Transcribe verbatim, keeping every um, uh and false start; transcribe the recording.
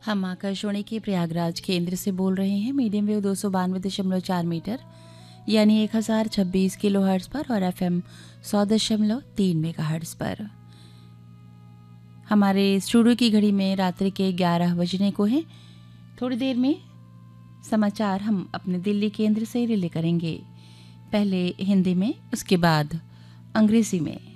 हम आकाशवाणी के प्रयागराज केंद्र से बोल रहे हैं। मीडियम वेव दो सौ बानवे दशमलव चार मीटर यानी एक हज़ार छब्बीस किलो हर्ट्ज़ पर और एफएम सौ दशमलव तीन मेगा हर्ट्ज़ पर। हमारे स्टूडियो की घड़ी में रात्रि के ग्यारह बजने को हैं। थोड़ी देर में समाचार हम अपने दिल्ली केंद्र से रिले करेंगे, पहले हिंदी में, उसके बाद अंग्रेजी में।